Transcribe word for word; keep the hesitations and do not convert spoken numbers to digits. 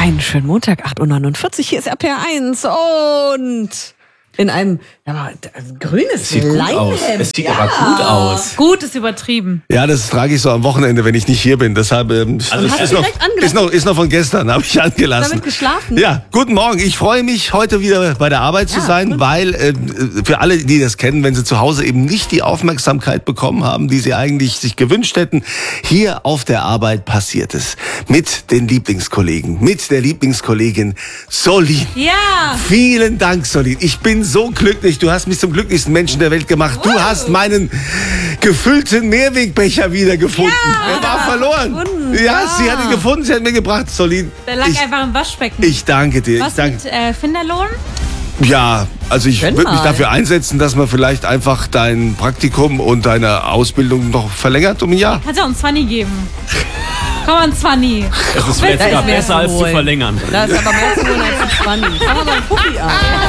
Einen schönen Montag, acht Uhr neunundvierzig, hier ist R P R eins und in einem ja, grünes Sieht gut aus. Es sieht aber gut aus. Gut ist übertrieben. Ja, das trage ich so am Wochenende, wenn ich nicht hier bin. Deshalb ähm, Also ist, hast noch, du direkt angelassen? ist, noch, ist noch von gestern, habe ich angelassen. Damit geschlafen? Ja, guten Morgen. Ich freue mich, heute wieder bei der Arbeit zu Ja, sein, gut. weil äh, für alle, die das kennen, wenn sie zu Hause eben nicht die Aufmerksamkeit bekommen haben, die sie eigentlich sich gewünscht hätten, hier auf der Arbeit passiert es. Mit den Lieblingskollegen, mit der Lieblingskollegin Solin. Ja. Vielen Dank, Solin. Ich bin so glücklich. Du hast mich zum glücklichsten Menschen der Welt gemacht. Du hast meinen gefüllten Mehrwegbecher wiedergefunden. Ja, Er war verloren. gefunden. Ja, Ja. sie hat ihn gefunden. Sie hat mir gebracht, Solin. Der lag Ich, einfach im Waschbecken. ich danke dir. Was ich danke. mit äh, Finderlohn? Ja, also ich Gönn würde mich mal. dafür einsetzen, dass man vielleicht einfach dein Praktikum und deine Ausbildung noch verlängert um ein Jahr. Kannst du auch einen Zwanni geben. Komm an Zwanni. Das wäre Da sogar ist mehr besser zu als zu holen. verlängern. Da ist aber mehr zu holen als ein Zwanni. Fangen wir beim Puppi an.